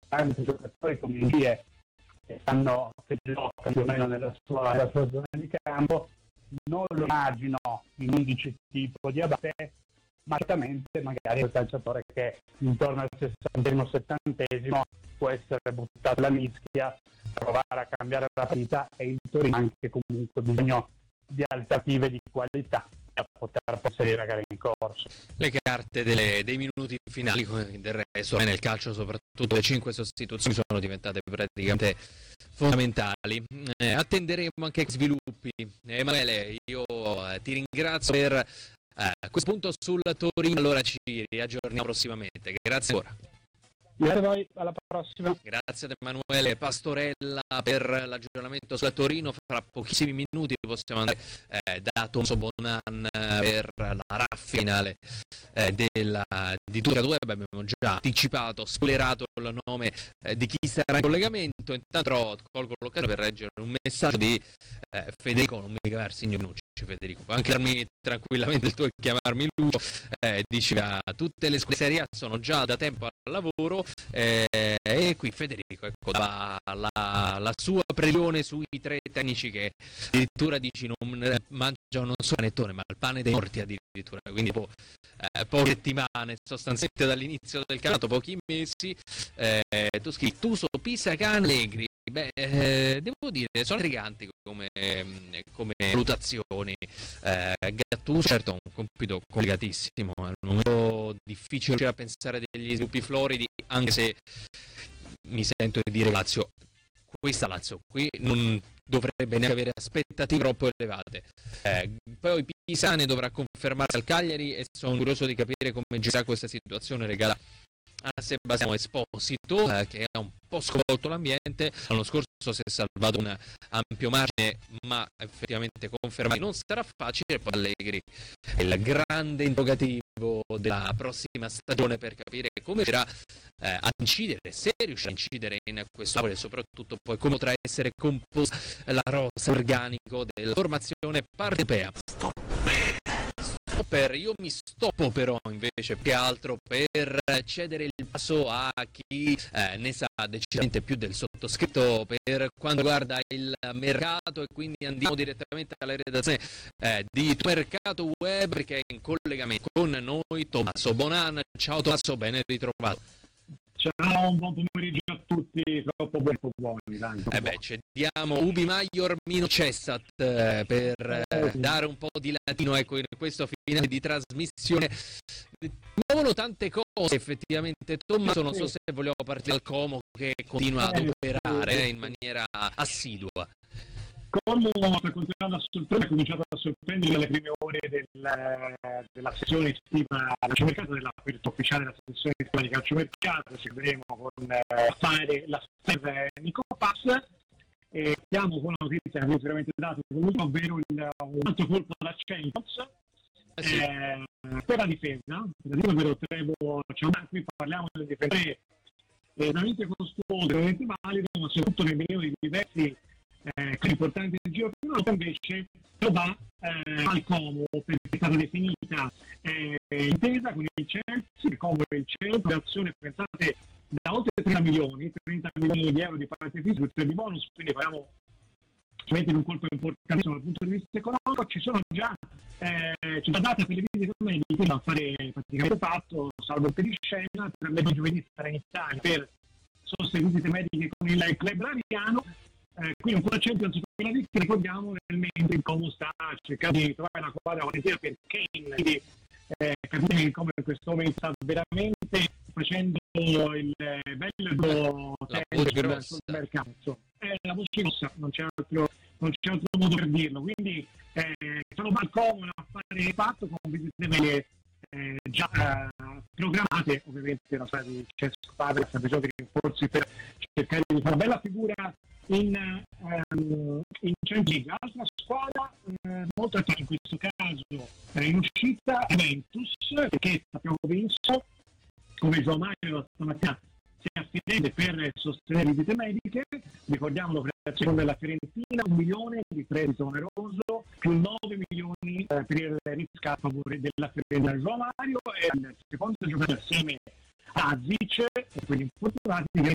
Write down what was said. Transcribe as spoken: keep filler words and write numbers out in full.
tanti giocatori come Ingie che stanno che giocano più o meno nella sua, nella sua zona di campo, non lo immagino in undici tipo di Abate, ma certamente magari il calciatore che intorno al sessantesimo settantesimo può essere buttato alla mischia, provare a cambiare la partita, e il Torino ha anche comunque bisogno di alternative di qualità a poter passare la gara in corso. Le carte delle, dei minuti finali, del resto nel calcio soprattutto le cinque sostituzioni sono diventate praticamente fondamentali. Eh, attenderemo anche sviluppi. Emanuele, io eh, ti ringrazio per eh, questo punto sul Torino, allora ci riaggiorniamo prossimamente. Grazie ancora. Grazie a voi, alla prossima. Grazie ad Emanuele Pastorella per l'aggiornamento sulla Torino. Fra pochissimi minuti possiamo andare eh, da Tommaso Bonan per la raffa finale eh, della, di Tuca Web. Abbiamo già anticipato, spoilerato il nome eh, di chi sarà in collegamento. Intanto colgo l'occasione per leggere un messaggio di eh, Federico, non mi chiamare signor Nucci, Federico, puoi anche darmi tranquillamente il tuo e chiamarmi Lucio. Eh, diceva tutte le scuole Serie A sono già da tempo al lavoro, eh, e qui Federico ecco dava la, la sua previsione sui tre tecnici che addirittura dici non mangiano non solo panettone ma il pane dei morti addirittura, quindi po, eh, poche settimane sostanzialmente dall'inizio del campionato, pochi mesi. eh, tu scrivi Tuso, Pisa, Allegri. Beh, eh, devo dire, sono intriganti come, come valutazioni. Eh, Gattuso, certo, un compito complicatissimo, è un momento difficile a pensare degli sviluppi floridi, anche se mi sento di dire Lazio, questa Lazio qui non dovrebbe neanche avere aspettative troppo elevate. Eh, poi Pisane dovrà confermarsi al Cagliari e sono curioso di capire come girerà questa situazione legata a Sebastiano Esposito, eh, che ha un po' sconvolto l'ambiente. L'anno scorso si è salvato un ampio margine, ma effettivamente confermati non sarà facile. E poi Allegri è il grande interrogativo della prossima stagione per capire come riuscirà eh, a incidere, se riuscirà a incidere in questo lavoro, e soprattutto poi come potrà essere composta la rosa organico della formazione partepea. Per, io mi stoppo però invece più che altro per cedere il passo a chi eh, ne sa decisamente più del sottoscritto per quanto riguarda il mercato, e quindi andiamo direttamente alla redazione eh, di Mercato Web, perché è in collegamento con noi Tommaso Bonan. Ciao Tommaso, ben ritrovato. Ciao, un buon pomeriggio a tutti, troppo buoni, buoni tanto. Eh beh, cediamo Ubi Maior Mino Cessat eh, per eh, dare un po' di latino ecco in questo finale di trasmissione. Muovono tante cose effettivamente, Tommaso, non so se vogliamo partire dal Como che continua ad operare in maniera assidua. Como sta continuando a sorprendere, ha cominciato a sorprendere nelle prime ore del, della sessione estiva calciomercato, dell'apertura ufficiale della sessione estiva di calciomercato. Ci vedremo con eh, fare la serve Nico Pass, e siamo con una notizia che abbiamo veramente dato, ovvero il, un altro colpo da Champions eh sì. eh, per la difesa, per Trevo, cioè, qui parliamo del difensore veramente costoso, veramente valido, ma soprattutto nei milioni diversi Eh, importante del giro prima, invece lo va eh, al Como, perché è stata definita eh, intesa con il Chelsea. Il Como è il centro di azione, pensate, da oltre trenta milioni di euro di parte fisica, tre di bonus, quindi parliamo in un colpo importantissimo dal punto di vista economico. Ci sono già eh, c'è la data per le visite mediche da fare praticamente fatto, salvo il pediscena, per le giovedì sarà in Italia per sostenere visite mediche con il club rariano. Eh, quindi ancora Champions per la vita, ricordiamo nel mentre il Como sta cercando di trovare una quadra volentiera per Kane, quindi eh, capite che come in questo momento sta veramente facendo il eh, bello tempo sul mercato. È la voce grossa, non c'è altro, non c'è altro modo per dirlo, quindi eh, sono al Como un affare fatto con visite medie eh, già eh, programmate. Ovviamente la storia di Cesco Padre ha bisogno di rinforzi per cercare di fare una bella figura in, um, in Champions League. Altra squadra eh, molto attiva in questo caso eh, in uscita Juventus, perché abbiamo visto come João Mario stamattina si è affidente per sostenere visite mediche. Ricordiamo l'operazione della Fiorentina, un milione di credito oneroso più nove milioni eh, per il riscatto a favore della Fiorentina. João Mario è il secondo giocatore assieme a Zic, e quindi infortunati, che